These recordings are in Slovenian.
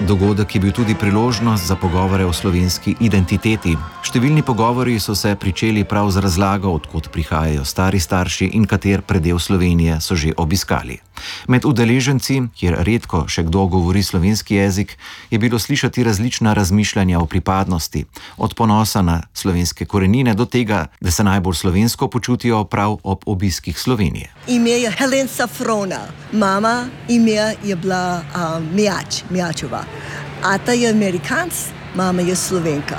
Dogodek je bil tudi priložnost za pogovore o slovenski identiteti. Številni pogovori so se pričeli prav z razlago, odkot prihajajo stari starši in kater predel Slovenije so že obiskali. Med udeleženci, kjer redko še kdo govori slovenski jezik, je bilo slišati različna razmišljanja o pripadnosti, od ponosa na slovenske korenine do tega, da se najbolj slovensko počutijo prav ob obiskih Slovenije. Ime je Helen Safrona, mama ime je bila Mijačeva. Ata je Amerikanc, mama je Slovenka.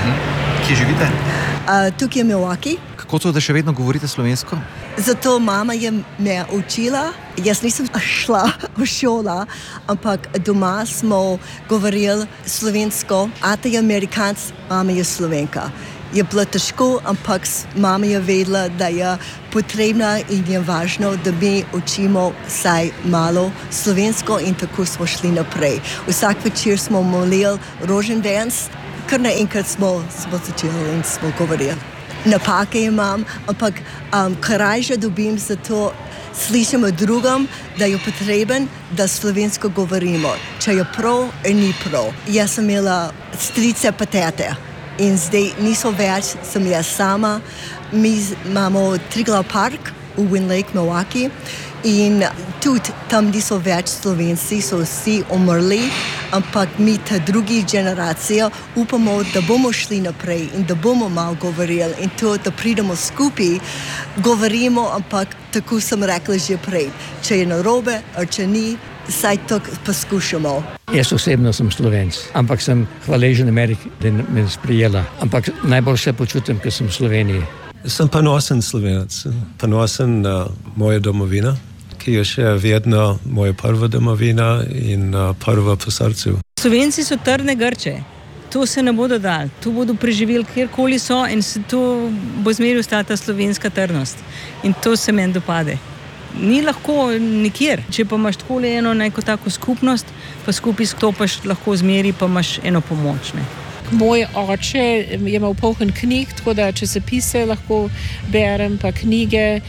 Kje živite? Tukaj je Milwaukee. Kako to, da še vedno govorite slovensko? Zato mama je me učila. Jaz nisem šla v šolo, ampak doma smo govorili slovensko. Ata je Amerikanc, mama je Slovenka. Je bilo težko, ampak mama je vedela, da je potrebna in je važno, da mi učimo vsaj malo slovensko in tako smo šli naprej. Vsak večer smo molili rožendanc, kar naenkrat smo začeli in smo govorili. Napake imam, ampak korajže dobim, zato slišimo drugom, da je potreben, da slovensko govorimo. Če je prav, ni prav. Jaz sem imela strice pa tete. In zdaj niso več, sem jaz sama. Mi imamo Triglav park v Wind Lake, Milwaukee. In tudi tam niso več Slovenci, so vsi umrli, ampak mi, ta drugi generacija, upamo, da bomo šli naprej in da bomo malo govorili in to, da pridemo skupaj, govorimo, ampak tako sem rekla že prej. Če je narobe, ali če ni, saj to poskušamo. Jaz osebno sem Slovenc, ampak sem hvaležen Ameriki, da me sprejela. Ampak najbolj se počutim, ker sem v Sloveniji. Sem ponosen Slovenec, ponosen na mojo domovino, ki je še vedno moja prva domovina in prva po srcu. Slovenci so trdne grče. To se ne bodo dali. To bodo preživeli kjerkoli so in to bo zmeraj ostala ta slovenska trdnost. In to se meni dopade. Ni lahko nikjer. Če pa imaš takole eno neko tako skupnost, pa skupaj stopaš lahko zmeri, pa imaš eno pomoč. Ne? Moj oče je imel poln knjig, tako da časopise lahko berem, pa knjige.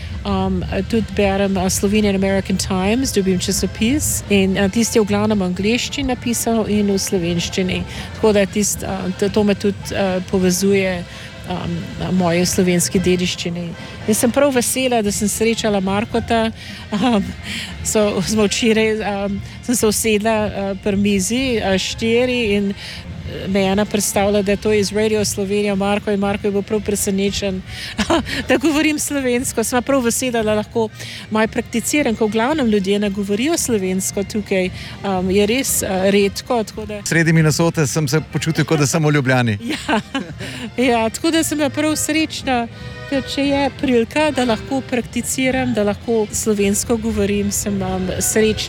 Tudi berem Slovenian American Times, dobim časopis. In tisti je v glavnem angleščini napisal in v slovenščini. Tako da to me tudi povezuje moje slovenske dediščine. Jaz sem prav vesela, da sem srečala Markota. Smo včeraj sem se usedla pri mizi 4 in me ena predstavila, da to je iz Radio Slovenija Marko in Marko je bil prav presenečen, da govorim slovensko. Sva prav vesela, da lahko malo prakticiram, ko v glavnem ljudje ne govorijo slovensko tukaj. Je res redko. Sredi Minnesote sem se počutil, kot da sem v Ljubljani. Ja, tako da sem prav srečna, če je prilika, da lahko prakticiram, da lahko slovensko govorim, sem srečna.